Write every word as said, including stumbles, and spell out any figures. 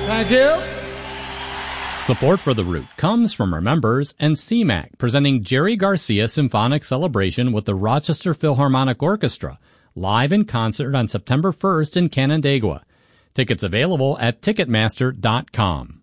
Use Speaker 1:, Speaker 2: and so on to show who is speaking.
Speaker 1: Thank you.
Speaker 2: Support for The Root comes from our members and C MAC, presenting Jerry Garcia Symphonic Celebration with the Rochester Philharmonic Orchestra, live in concert on September first in Canandaigua. Tickets available at Ticketmaster dot com.